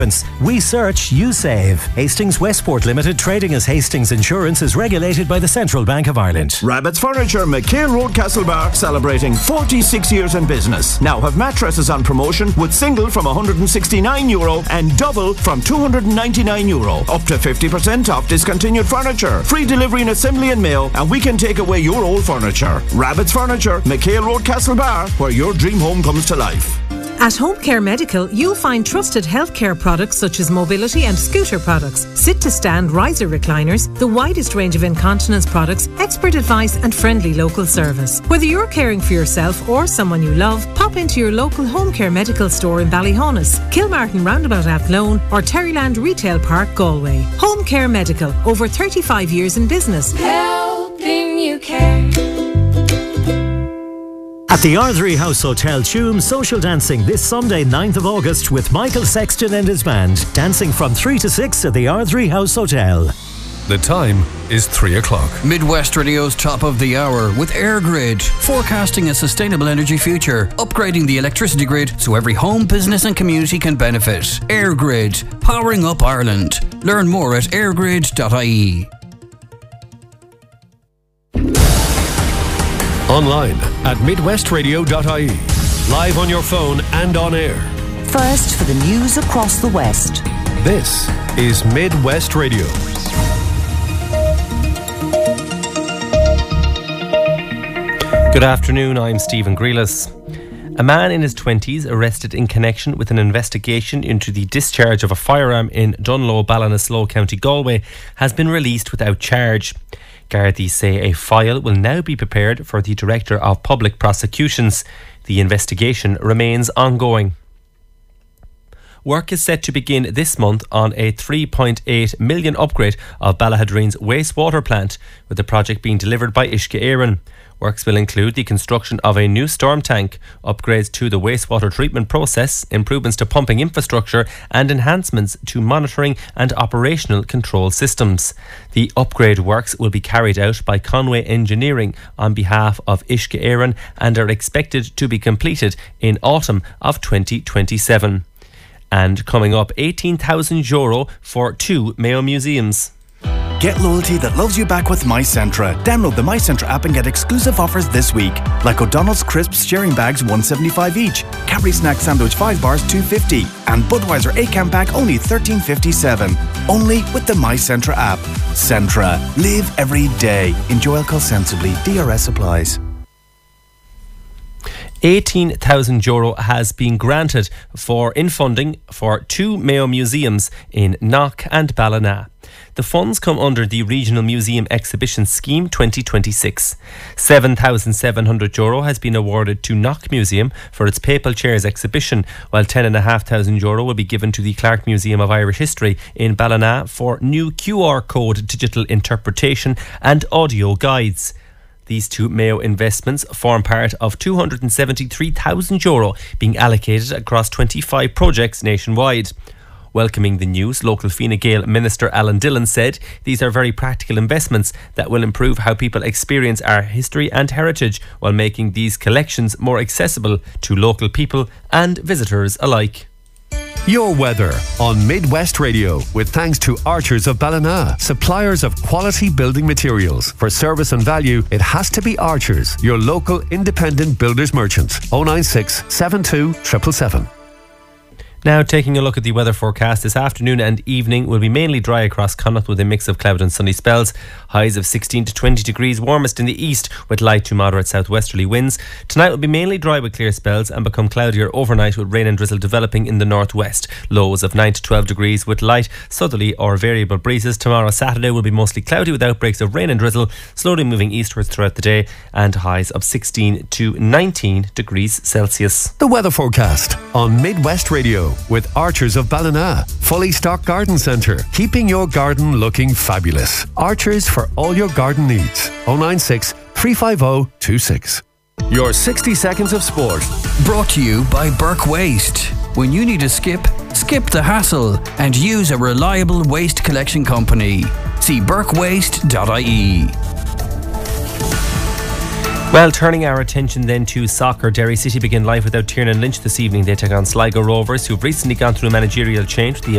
We search, you save. Hastings Westport Limited, trading as Hastings Insurance, is regulated by the Central Bank of Ireland. Rabbit's Furniture, McHale Road, Castlebar, celebrating 46 years in business. Now have mattresses on promotion with single from €169 and double from €299. Up to 50% off discontinued furniture. Free delivery and assembly and mail, and we can take away your old furniture. Rabbit's Furniture, McHale Road, Castlebar, where your dream home comes to life. At Home Care Medical, you'll find trusted healthcare products such as mobility and scooter products, sit-to-stand riser recliners, the widest range of incontinence products, expert advice and friendly local service. Whether you're caring for yourself or someone you love, pop into your local Home Care Medical store in Ballyhonus, Kilmartin Roundabout Athlone or Terryland Retail Park, Galway. Home Care Medical, over 35 years in business. Helping you care. At the Ardrey House Hotel, Tuam, social dancing this Sunday 9th of August with Michael Sexton and his band. Dancing from 3 to 6 at the Ardrey House Hotel. The time is 3 o'clock. Midwest Radio's top of the hour with EirGrid, forecasting a sustainable energy future, upgrading the electricity grid so every home, business and community can benefit. EirGrid, powering up Ireland. Learn more at airgrid.ie. Online at midwestradio.ie. Live on your phone and on air. First for the news across the West. This is Midwest Radio. Good afternoon, I'm Stephen Grealis. A man in his 20s arrested in connection with an investigation into the discharge of a firearm in Dunloe, Ballinasloe, County Galway, has been released without charge. Gardaí say a file will now be prepared for the Director of Public Prosecutions. The investigation remains ongoing. Work is set to begin this month on a €3.8 million upgrade of Ballahadreen's wastewater plant, with the project being delivered by Uisce Éireann. Works will include the construction of a new storm tank, upgrades to the wastewater treatment process, improvements to pumping infrastructure and enhancements to monitoring and operational control systems. The upgrade works will be carried out by Conway Engineering on behalf of Uisce Éireann and are expected to be completed in autumn of 2027. And coming up, €18,000 for 2 Mayo museums. Get loyalty that loves you back with MyCentra. Download the MyCentra app and get exclusive offers this week. Like O'Donnell's Crisps sharing bags $1.75 each. Cadbury Snack Sandwich 5 bars $2.50. And Budweiser 8-can pack only $13.57. Only with the MyCentra app. Centra. Live every day. Enjoy alcohol sensibly. DRS applies. €18,000 has been granted in funding for 2 Mayo museums in Knock and Ballina. The funds come under the Regional Museum Exhibition Scheme 2026. €7,700 has been awarded to Knock Museum for its Papal Chairs exhibition, while €10,500 will be given to the Clark Museum of Irish History in Ballina for new QR code digital interpretation and audio guides. These 2 Mayo investments form part of €273,000 being allocated across 25 projects nationwide. Welcoming the news, local Fine Gael Minister Alan Dillon said these are very practical investments that will improve how people experience our history and heritage while making these collections more accessible to local people and visitors alike. Your weather on Midwest Radio, with thanks to Archers of Ballina, suppliers of quality building materials. For service and value, it has to be Archers, your local independent builders merchant. 096 72 777. Now taking a look at the weather forecast, this afternoon and evening will be mainly dry across Connacht with a mix of cloud and sunny spells. Highs of 16 to 20 degrees, warmest in the east with light to moderate southwesterly winds. Tonight will be mainly dry with clear spells and become cloudier overnight with rain and drizzle developing in the northwest. Lows of 9 to 12 degrees with light, southerly or variable breezes. Tomorrow Saturday will be mostly cloudy with outbreaks of rain and drizzle, slowly moving eastwards throughout the day, and highs of 16 to 19 degrees Celsius. The weather forecast on Midwest Radio with Archers of Ballina, fully stocked garden centre, keeping your garden looking fabulous. Archers for all your garden needs. 096 350 26. Your 60 seconds of sport. Brought to you by Burke Waste. When you need a skip the hassle and use a reliable waste collection company. See burkewaste.ie. Well, turning our attention then to soccer, Derry City begin life without Tiernan Lynch this evening. They take on Sligo Rovers, who've recently gone through a managerial change. The